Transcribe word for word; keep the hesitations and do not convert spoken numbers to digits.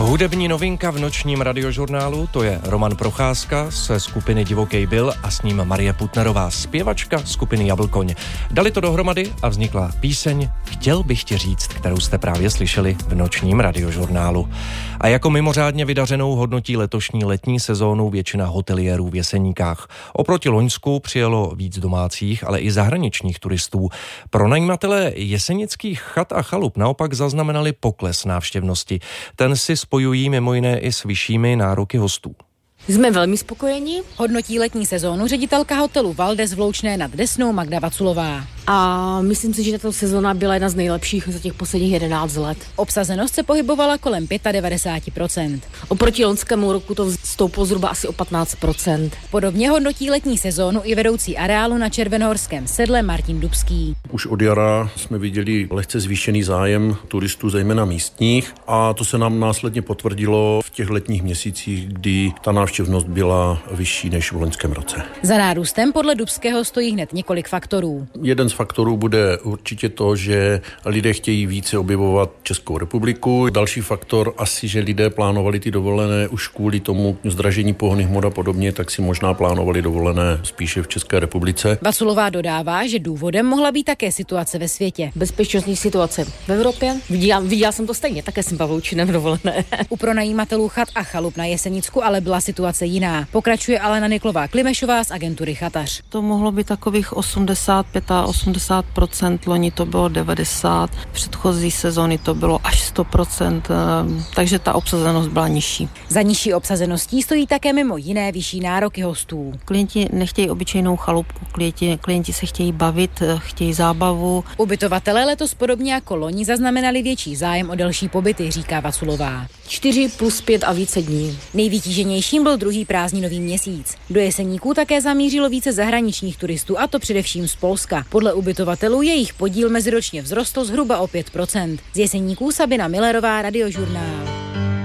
Hudební novinka v nočním radiožurnálu, to je Roman Procházka ze skupiny Divokej Byl a s ním Marie Putnerová, zpěvačka skupiny Jablkoň. Dali to dohromady a vznikla píseň Chtěl bych ti říct, kterou jste právě slyšeli v nočním radiožurnálu. A jako mimořádně vydařenou hodnotí letošní letní sezónu většina hoteliérů v Jeseníkách. Oproti loňsku přijelo víc domácích, ale i zahraničních turistů. Pronajímatelé jesenických chat a chalup naopak zaznamenali pokles návštěvnosti. Ten si spojují mimo jiné i s vyššími nároky hostů. Jsme velmi spokojeni. Hodnotí letní sezónu ředitelka hotelu Valdes v Loučné nad Desnou Magda Vaculová. A myslím si, že tato sezóna byla jedna z nejlepších za těch posledních jedenáct let. Obsazenost se pohybovala kolem devadesát pět procent. Oproti loňskému roku to stouplo zhruba asi o patnáct procent. Podobně hodnotí letní sezónu i vedoucí areálu na Červenohorském sedle Martin Dubský. Už od jara jsme viděli lehce zvýšený zájem turistů, zejména místních, a to se nám následně potvrdilo v těch letních měsících, kdy ta návštěvnost byla vyšší než v loňském roce. Za nárůstem podle Dubského stojí hned několik faktorů. Jeden z faktorů bude určitě to, že lidé chtějí více objevovat Českou republiku. Další faktor asi, že lidé plánovali ty dovolené už kvůli tomu zdražení pohonných hmot a podobně, tak si možná plánovali dovolené spíše v České republice. Vaculová dodává, že důvodem mohla být také situace ve světě. Bezpečnostní situace v Evropě. Viděla, viděla jsem to stejně, také jsem Pavloučinem dovolené. U pronajímatelů chat a chalup na Jesenicku ale byla situace jiná. Pokračuje Alena Niklová-Klimešová z agentury Chatař. To mohlo být takových osmdesát pět a osmdesát procent, loni to bylo devadesát procent, předchozí sezóny to bylo až sto procent, takže ta obsazenost byla nižší. Za nižší obsazeností stojí také mimo jiné vyšší nároky hostů. Klienti nechtějí obyčejnou chalupku, klienti, klienti se chtějí bavit, chtějí zábavu. Ubytovatelé letos podobně jako loni zaznamenali větší zájem o delší pobyty, říká Vaculová. čtyři plus pět a více dní. Nejvytíženějším byl druhý prázdninový měsíc. Do Jeseníků také zamířilo více zahraničních turistů, a to především z Polska. Podle ubytovatelů jejich podíl meziročně vzrostl zhruba o pět procent. Z Jeseníků Sabina Millerová, Radiožurnál.